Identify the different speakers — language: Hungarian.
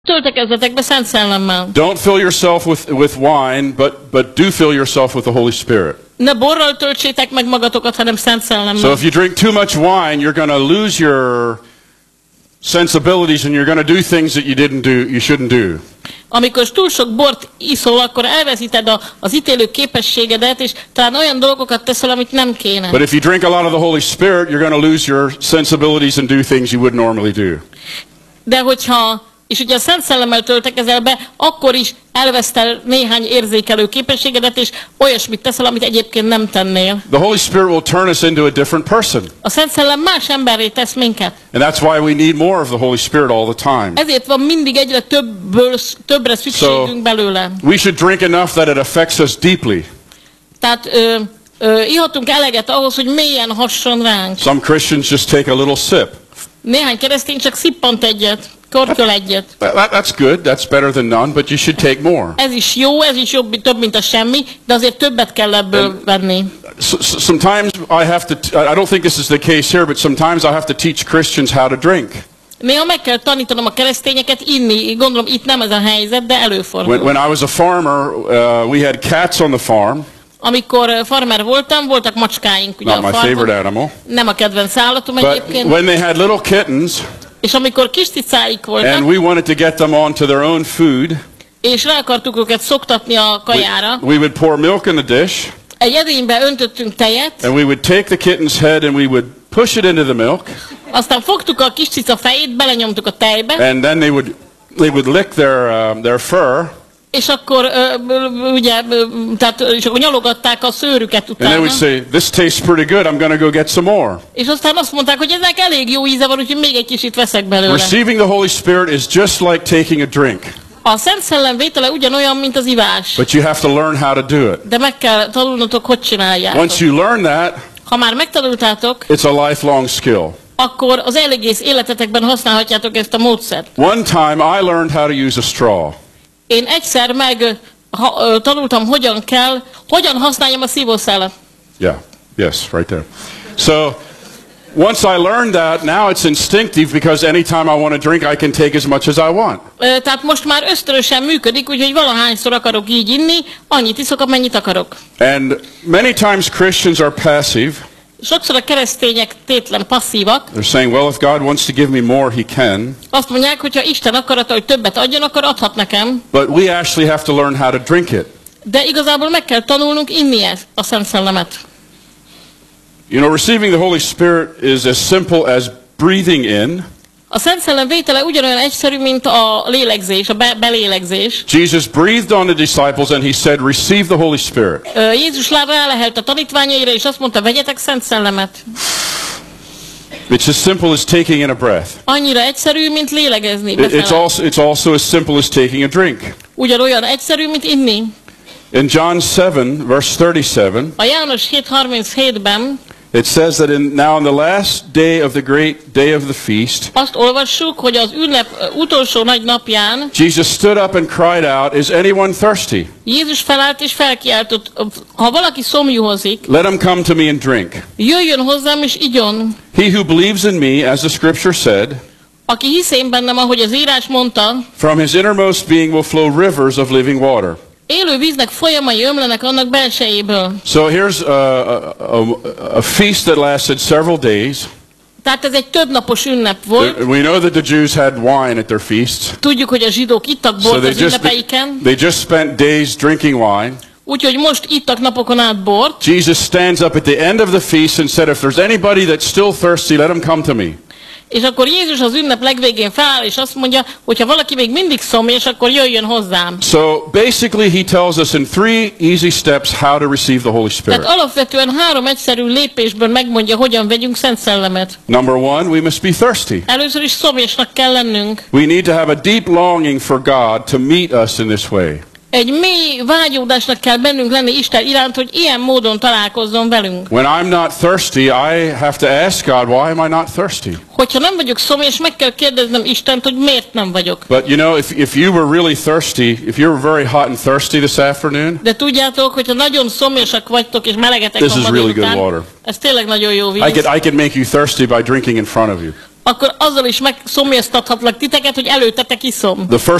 Speaker 1: Töltekezzetek be Szent Szellemmel.
Speaker 2: Don't fill yourself with wine, but do fill yourself with the Holy Spirit.
Speaker 1: Ne borral töltsétek meg magatokat, hanem Szent Szellemmel.
Speaker 2: So if you drink too much wine, you're going to lose your sensibilities and you're going to do things that you shouldn't do.
Speaker 1: Amikor túl sok bort iszol, akkor elveszíted az ítélő képességedet, és talán olyan dolgokat teszel, amit nem kéne.
Speaker 2: But if you drink a lot of the Holy Spirit, you're going to lose your sensibilities and do things you would normally do.
Speaker 1: De hogyha a Szent Szellemmel töltekezel be, akkor is elvesztel néhány érzékelő képességedet, és olyasmit teszel, amit egyébként nem tennél.
Speaker 2: The Holy Spirit will turn us into a different person.
Speaker 1: A Szent Szellem más emberré tesz minket.
Speaker 2: And that's why we need more of the Holy Spirit all the time.
Speaker 1: Ezért van mindig egyre többre szükségünk belőle.
Speaker 2: We should drink enough that it affects us deeply.
Speaker 1: Tehát ihatunk eleget ahhoz, hogy mélyen hasson ránk.
Speaker 2: Some Christians just take a little sip.
Speaker 1: Néhány keresztény csak szippant egyet, kortyol egyet.
Speaker 2: That's good, that's better than none, but you should take more.
Speaker 1: Ez is jobb, több, mint a semmi, de azért többet kell ebből venni.
Speaker 2: Sometimes I don't think this is the case here, but sometimes I have to teach Christians how to drink.
Speaker 1: Néha meg kell tanítanom a keresztényeket inni, gondolom itt nem ez a helyzet, de előfordul.
Speaker 2: When I was a farmer, we had cats on the farm.
Speaker 1: Amikor farmer voltam, voltak macskáink ugye
Speaker 2: Not
Speaker 1: a
Speaker 2: my favorite animal.
Speaker 1: Nem a kedvenc állatom egyébként.
Speaker 2: But when they had little kittens,
Speaker 1: és amikor kis cicáik voltak,
Speaker 2: and we wanted to get them onto their own food,
Speaker 1: és rá akartuk őket szoktatni a kajára,
Speaker 2: we would pour milk in the dish,
Speaker 1: egy edénybe öntöttünk tejet,
Speaker 2: and we would take the kitten's head and we would push it into the milk,
Speaker 1: aztán fogtuk a kis cica fejét, belenyomtuk a tejbe,
Speaker 2: and then they would lick their fur,
Speaker 1: és akkor és akkor nyalogatták a szőrüket utána.
Speaker 2: And they would say, "This tastes pretty good. I'm going to go get some more."
Speaker 1: És aztán azt mondták, hogy ennek elég jó íze van, úgyhogy még egy kicsit veszek belőle.
Speaker 2: Receiving the Holy Spirit is just like taking a drink.
Speaker 1: A Szent Szellem vétele ugyanolyan, mint az ivás.
Speaker 2: But you have to learn how to do it.
Speaker 1: De meg kell tanulnotok, hogy csináljátok.
Speaker 2: Once you learn that,
Speaker 1: ha már megtanultátok,
Speaker 2: it's a lifelong skill.
Speaker 1: Akkor az egész életetekben használhatjátok ezt a módszert.
Speaker 2: One time I learned how to use a straw.
Speaker 1: Én egyszer tanultam, hogyan használjam a szívószálat.
Speaker 2: Yeah, yes, right there. So, once I learned that, now it's instinctive because anytime I want to drink, I can take as much as I want.
Speaker 1: Tehát most már ösztönösen működik, úgyhogy valahányszor akarok így inni, annyit iszok, amennyit akarok.
Speaker 2: And many times Christians are passive.
Speaker 1: Sokszor a keresztények tétlen passzívak.
Speaker 2: They're saying, well, if God wants to give me more, He can.
Speaker 1: Azt mondják, hogy ha Isten akarata, hogy többet adjon, akkor adhat nekem.
Speaker 2: But we actually have to learn how to drink it.
Speaker 1: De igazából meg kell tanulnunk inni ezt, a Szent Szellemet.
Speaker 2: You know, receiving the Holy Spirit is as simple as breathing in.
Speaker 1: A Szent Szellem vétele ugyanolyan egyszerű, mint a lélegzés, a belélegzés.
Speaker 2: Jesus breathed on the disciples and He said, receive the Holy Spirit.
Speaker 1: Jézus rálehelt a tanítványaira, és azt mondta, vegyetek Szent Szellemet.
Speaker 2: It's as simple as taking in a breath.
Speaker 1: Annyira egyszerű, mint lélegezni.
Speaker 2: It's also as simple as taking a drink.
Speaker 1: Ugyanolyan egyszerű, mint inni.
Speaker 2: In John 7, verse 37,
Speaker 1: a János 7:37-ben
Speaker 2: it says that now on the last day of the great day of the feast,
Speaker 1: azt olvassuk, hogy az ünnep utolsó nagy napján
Speaker 2: Jesus stood up and cried out, is anyone thirsty?
Speaker 1: Jézus felállt és felkiáltott, ha valaki szomjúhozik,
Speaker 2: let him come to me and drink.
Speaker 1: Jöjjön hozzám és igyon.
Speaker 2: He who believes in me, as the scripture said,
Speaker 1: aki hisz én bennem, ahogy az írás mondta,
Speaker 2: from his innermost being will flow rivers of living water.
Speaker 1: Élő víznek folyamai ömlenek annak belsejéből.
Speaker 2: So here's a feast that lasted several days.
Speaker 1: Tehát ez egy többnapos ünnep volt.
Speaker 2: We know that the Jews had wine at their feasts.
Speaker 1: Tudjuk, hogy a zsidók ittak bort az ünnepeiken.
Speaker 2: They just spent days drinking wine.
Speaker 1: Úgyhogy most ittak napokon át bort.
Speaker 2: Jesus stands up at the end of the feast and said, if there's anybody that's still thirsty, let him come to me.
Speaker 1: És akkor Jézus az ünnep legvégén feláll, és azt mondja, hogy ha valaki még mindig szomjas, akkor jöjjön hozzám.
Speaker 2: So basically he tells us in 3 easy steps how to receive the Holy Spirit.
Speaker 1: Tehát alapvetően 3 egyszerű lépésből megmondja, hogyan vegyünk Szent Szellemet.
Speaker 2: Number 1, we must be thirsty.
Speaker 1: Először is szomjasnak kell lennünk.
Speaker 2: We need to have a deep longing for God to meet us in this way.
Speaker 1: Egy mély vágyódásnak kell bennünk lenni Isten iránt, hogy ilyen módon találkozzon velünk.
Speaker 2: When I'm not thirsty, I have to ask God, why am I not thirsty?
Speaker 1: Hogyha nem vagyok szomjas, meg kell kérdeznem Istent, hogy miért nem vagyok.
Speaker 2: But you know, if you were really thirsty, if you were very hot and thirsty this afternoon,
Speaker 1: de tudjátok, hogyha nagyon szomjasak vagytok és melegetek
Speaker 2: this is really good water.
Speaker 1: Ez tényleg nagyon jó víz.
Speaker 2: I could make you thirsty by drinking in front of you.
Speaker 1: akkor azzal is megszomjaztathatlak titeket, hogy előttetek iszom.
Speaker 2: The first